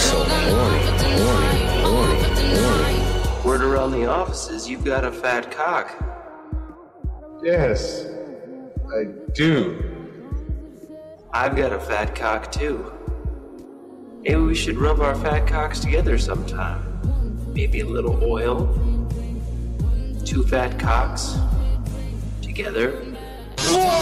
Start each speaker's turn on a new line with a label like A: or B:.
A: so horny.
B: Word around the office is you've got a fat cock.
C: Yes, I do.
B: I've got a fat cock too. Maybe we should rub our fat cocks together sometime. Maybe a little oil. 2 fat cocks together.